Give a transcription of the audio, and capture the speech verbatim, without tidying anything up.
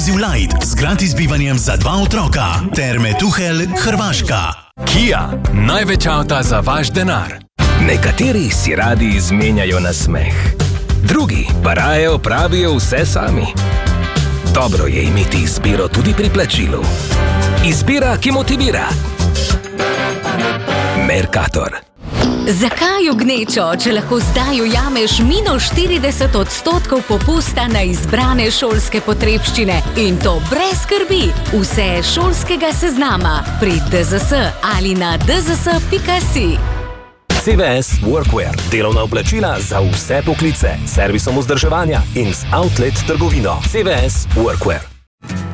Inclusive Light z gratis bivanjem za dva otroka. Terme Tuhelj, Hrvaška. Kia, največ avta za vaš denar. Nekateri si radi izmenjajo na smeh, drugi pa raje opravijo vse sami. Dobro je imeti izbiro tudi pri plačilu. Izbira, ki motivira. Mercator. Zakaj v gnečo, če lahko zdaj ujameš minus štirideset odstotkov popusta na izbrane šolske potrebščine in to brez skrbi? Vse šolskega seznama pri D Z S ali na d z s pika si. C V S Workwear. Delovna oblačila za vse poklice, servisom vzdrževanja in z outlet trgovino. C V S Workwear.